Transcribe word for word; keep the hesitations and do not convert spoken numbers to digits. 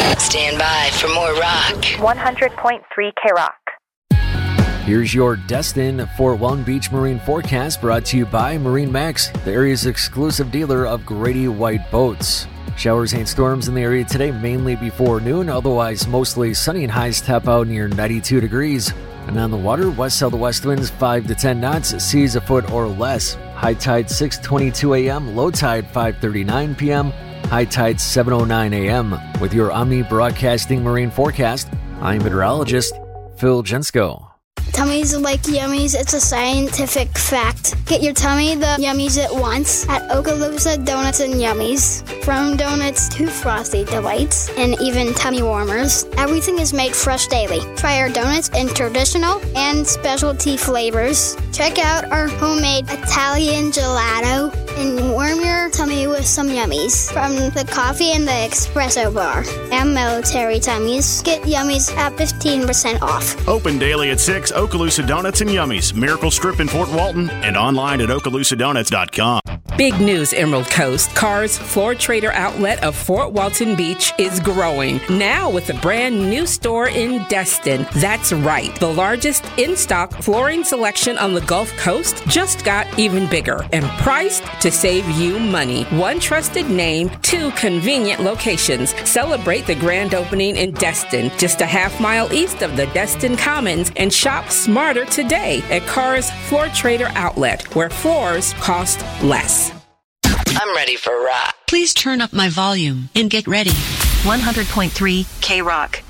Stand by for more rock. one hundred point three K-Rock. Here's your Destin Fort Walton Beach Marine forecast, brought to you by Marine Max, the area's exclusive dealer of Grady White boats. Showers and storms in the area today, mainly before noon. Otherwise, mostly sunny and highs top out near ninety-two degrees. And on the water, west southwest winds five to ten knots, seas a foot or less. High tide six twenty-two a.m., low tide five thirty-nine p.m., high tide seven oh nine a.m. With your Omni Broadcasting Marine forecast, I'm meteorologist Phil Jensko. Tummies are like yummies. It's a scientific fact. Get your tummy the yummies at once at Okaloosa Donuts and Yummies. From donuts to frosty delights and even tummy warmers, everything is made fresh daily. Try our donuts in traditional and specialty flavors. Check out our homemade Italian gelato and warm your tummy with some yummies. From the coffee and the espresso bar and military tummies, get yummies at fifteen percent off. Open daily at six, Okaloosa Donuts and Yummies, Miracle Strip in Fort Walton, and online at okaloosa donuts dot com. Big news, Emerald Coast. Carr's Floor Trader outlet of Fort Walton Beach is growing, now with a brand new store in Destin. That's right. The largest in-stock flooring selection on the Gulf Coast just got even bigger and priced to save you money. One trusted name, two convenient locations. Celebrate the grand opening in Destin, just a half mile east of the Destin Commons, and shop smarter today at Carr's Floor Trader outlet, where floors cost less. I'm ready for rock. Please turn up my volume and get ready. one hundred point three K-Rock.